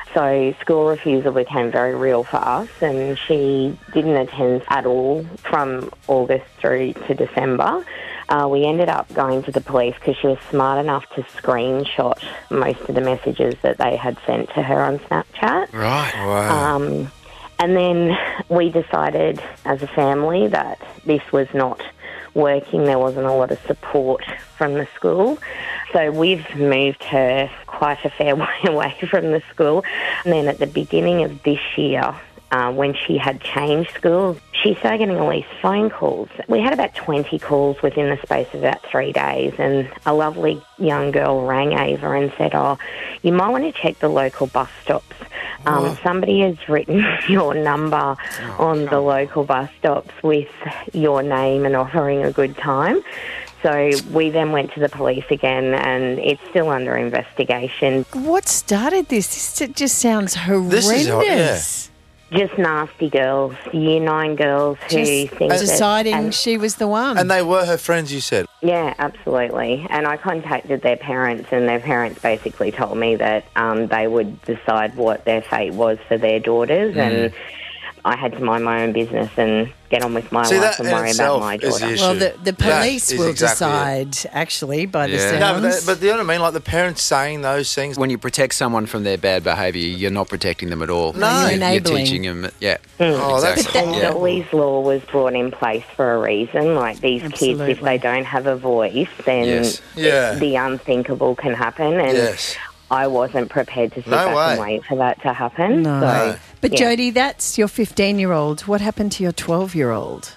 So school refusal became very real for us, and she didn't attend at all from August through to December. We ended up going to the police because she was smart enough to screenshot most of the messages that they had sent to her on Snapchat. Right. Wow. And then we decided as a family that this was not working. There wasn't a lot of support from the school. So we've moved her quite a fair way away from the school. And then at the beginning of this year, when she had changed schools, she started getting all these phone calls. We had about 20 calls within the space of about 3 days, and a lovely young girl rang Ava and said, you might want to check the local bus stops. Somebody has written your number on the local bus stops with your name and offering a good time. So we then went to the police again, and it's still under investigation. What started this? This just sounds horrendous. This is Just nasty girls, Year 9 girls who think deciding she was the one. And they were her friends, you said? Yeah, absolutely. And I contacted their parents, and their parents basically told me that they would decide what their fate was for their daughters, and I had to mind my own business and get on with my life and worry about my daughter. Well, the police will decide, actually, by the sounds. But you know what I mean? Like the parents saying those things. When you protect someone from their bad behaviour, you're not protecting them at all. No. You're enabling. You're teaching them, Exactly. And Dolly's law was brought in place for a reason. Like these kids, if they don't have a voice, then the unthinkable can happen. And I wasn't prepared to sit back and wait for that to happen. No. So, but Jodie, that's your 15-year-old. What happened to your 12-year-old?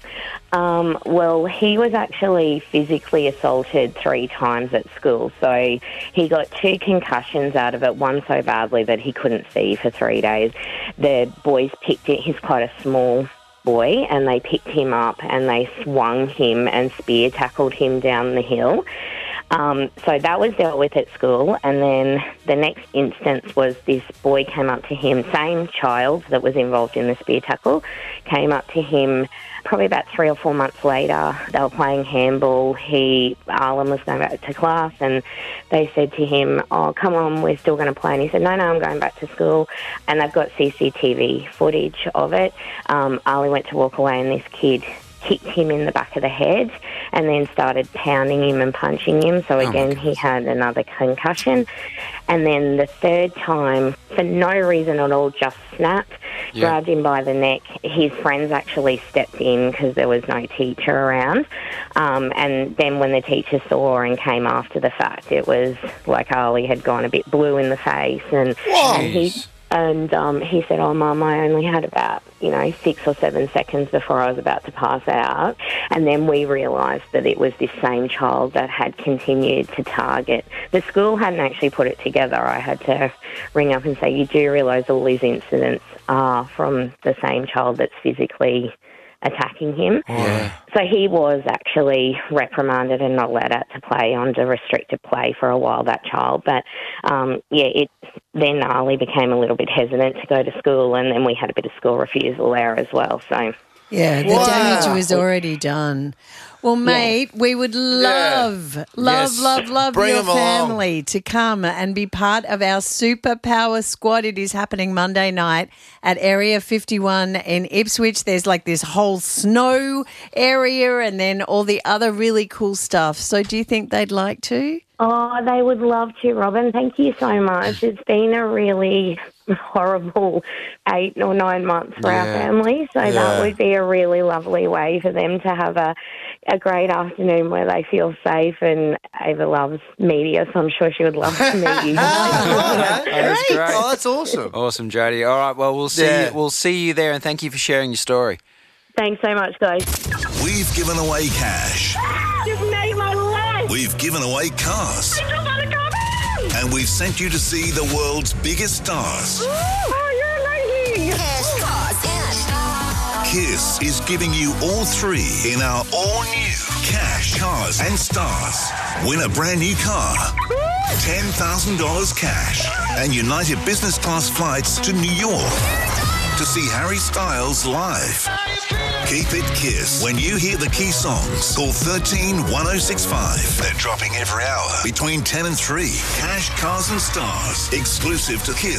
Well, he was actually physically assaulted 3 times at school. So he got 2 concussions out of it, one so badly that he couldn't see for 3 days. The boys picked it. He's quite a small boy, and they picked him up and they swung him and spear tackled him down the hill. So that was dealt with at school, and then the next instance was this boy came up to him, same child that was involved in the spear tackle, came up to him probably about 3 or 4 months later. They were playing handball. Arlen was going back to class, and they said to him, come on, we're still going to play. And he said, no, I'm going back to school. And they've got CCTV footage of it. Arlie went to walk away, and this kid kicked him in the back of the head and then started pounding him and punching him. So again, he had another concussion. And then the third time, for no reason at all, just snapped, grabbed him by the neck. His friends actually stepped in because there was no teacher around. And then when the teacher saw and came after the fact, it was like Arlie had gone a bit blue in the face. And he said, Mum, I only had about, 6 or 7 seconds before I was about to pass out. And then we realised that it was this same child that had continued to target. The school hadn't actually put it together. I had to ring up and say, you do realise all these incidents are from the same child that's physically attacking him. Yeah. So he was actually reprimanded and not allowed out to play under restricted play for a while, that child. But, then Arlie became a little bit hesitant to go to school, and then we had a bit of school refusal there as well. So the damage was already done. Well, mate, we would love Bring your them family along to come and be part of our Superpower Squad. It is happening Monday night at Area 51 in Ipswich. There's like this whole snow area and then all the other really cool stuff. So do you think they'd like to? Oh, they would love to, Robin. Thank you so much. It's been a really horrible 8 or 9 months for our family, so that would be a really lovely way for them to have a great afternoon where they feel safe. And Ava loves media, so I'm sure she would love to meet you. That's great. Oh, that's awesome. Awesome, Jodie. All right, well, we'll see you there, and thank you for sharing your story. Thanks so much, guys. We've given away cash. You've made my life. We've given away cars. I just want to come in. And we've sent you to see the world's biggest stars. Oh, you're amazing. Cash, cars, and Kiss is giving you all 3 in our all-new Cash, Cars and Stars. Win a brand new car, $10,000 cash, and United Business Class flights to New York to see Harry Styles live. Keep it Kiss. When you hear the key songs, call 13 1065. They're dropping every hour between 10 and 3. Cash, Cars and Stars. Exclusive to Kiss.